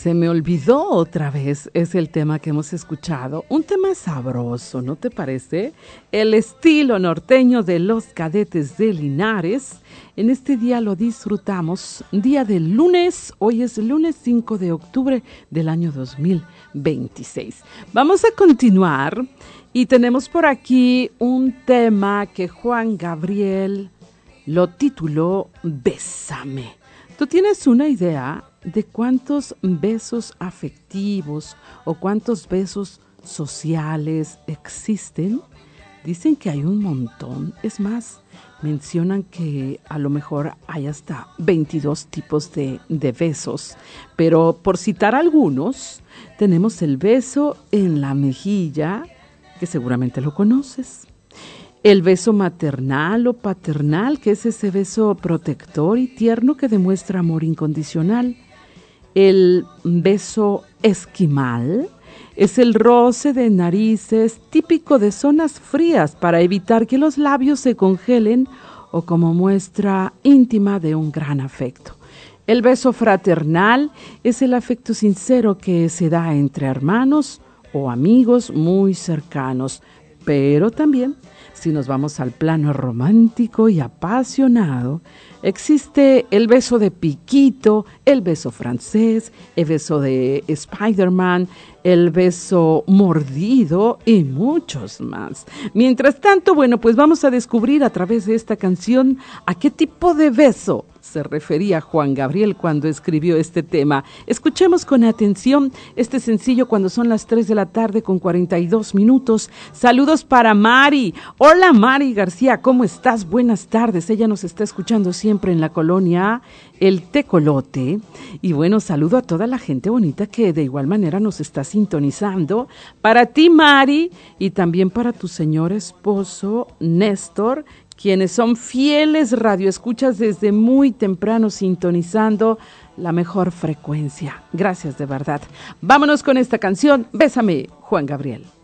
Se me olvidó otra vez, es el tema que hemos escuchado. Un tema sabroso, ¿no te parece? El estilo norteño de los Cadetes de Linares. En este día lo disfrutamos, día del lunes. Hoy es el lunes 5 de octubre del año 2026. Vamos a continuar y tenemos por aquí un tema que Juan Gabriel lo tituló Bésame. ¿Tú tienes una idea de cuántos besos afectivos o cuántos besos sociales existen? Dicen que hay un montón. Es más, mencionan que a lo mejor hay hasta 22 tipos de besos. Pero por citar algunos, tenemos el beso en la mejilla, que seguramente lo conoces. El beso maternal o paternal, que es ese beso protector y tierno que demuestra amor incondicional. El beso esquimal es el roce de narices típico de zonas frías para evitar que los labios se congelen o como muestra íntima de un gran afecto. El beso fraternal es el afecto sincero que se da entre hermanos o amigos muy cercanos, pero también, si nos vamos al plano romántico y apasionado, existe el beso de piquito, el beso francés, el beso de Spider-Man, el beso mordido y muchos más. Mientras tanto, bueno, pues vamos a descubrir a través de esta canción a qué tipo de beso se refería Juan Gabriel cuando escribió este tema. Escuchemos con atención este sencillo cuando son las 3 de la tarde con 42 minutos. Saludos para Mari. Hola Mari García, ¿cómo estás? Buenas tardes. Ella nos está escuchando siempre en la colonia El Tecolote. Y bueno, saludo a toda la gente bonita que de igual manera nos está sintonizando. Para ti, Mari, y también para tu señor esposo, Néstor, quienes son fieles radioescuchas desde muy temprano sintonizando la mejor frecuencia. Gracias de verdad. Vámonos con esta canción. Bésame, Juan Gabriel.